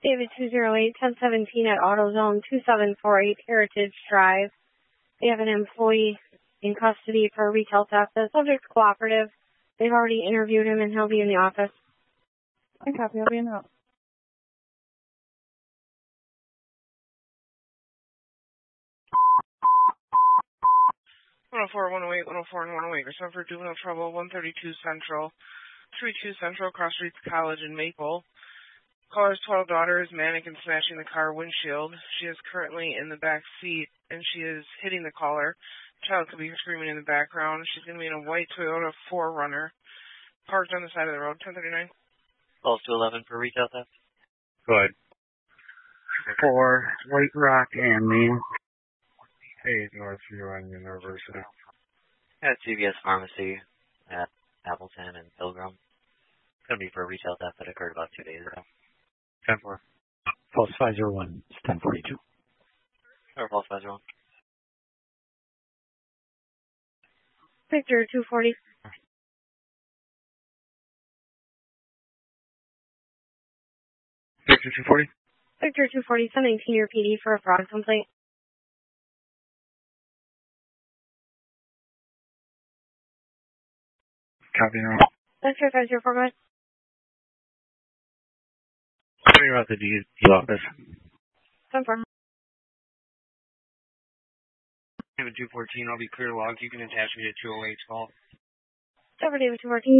David 208-1017 at AutoZone 2748 Heritage Drive. They have an employee in custody for retail theft. The subject's cooperative. They've already interviewed him and he'll be in the office. I copy. I'll be in the office. 104, 108, 104, and 108. Reserved for juvenile trouble, 132 Central, 32 Central, Cross Streets College in Maple. Caller's 12 daughter is manic and smashing the car windshield. She is currently in the back seat, and she is hitting the caller. Child could be screaming in the background. She's going to be in a white Toyota 4Runner, parked on the side of the road, 1039. Calls to 11 for retail theft. Go ahead. For White Rock and Main. 8 Northview on University. At CVS Pharmacy at Appleton and Pilgrim. It's going to be for a retail theft that occurred about 2 days ago. 10-4. False 501. It's 1042. Or false 501. Victor 240. Victor 240. Victor 240, sending senior PD for a fraud complaint. Copy now. Victor 504, go ahead. You're at the D office. 10-4. David 214, I'll be clear log. You can attach me to 208's call. David 214.